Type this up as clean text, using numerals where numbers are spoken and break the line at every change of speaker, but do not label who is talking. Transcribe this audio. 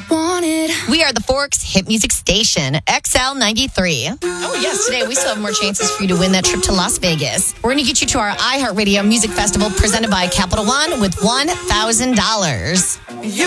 wanted.
We are the Forks Hit Music Station, XL93. Oh, yes, today we still have more chances for you to win that trip to Las Vegas. We're going to get you to our iHeartRadio Music Festival presented by Capital One with $1,000.
You